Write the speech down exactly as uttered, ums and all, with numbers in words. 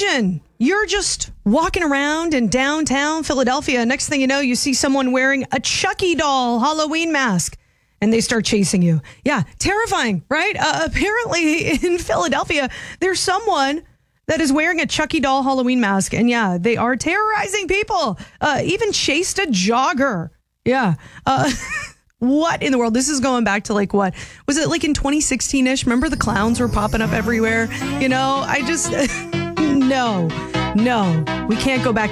imagine you're just walking around in downtown Philadelphia. Next thing you know, you see someone wearing a Chucky doll Halloween mask and they start chasing you. Yeah, terrifying, right? Uh, apparently in Philadelphia, there's someone that is wearing a Chucky doll Halloween mask. And yeah, they are terrorizing people. Uh, even chased a jogger. Yeah. Uh, what in the world? This is going back to like what? Was it like in twenty sixteen-ish? Remember the clowns were popping up everywhere? You know, I just, no, no, we can't go back